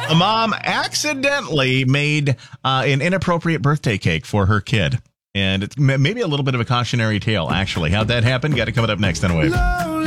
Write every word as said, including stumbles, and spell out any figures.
A mom accidentally made uh, an inappropriate birthday cake for her kid. And it's maybe a little bit of a cautionary tale, actually. How'd that happen? Got it coming up next on Wave.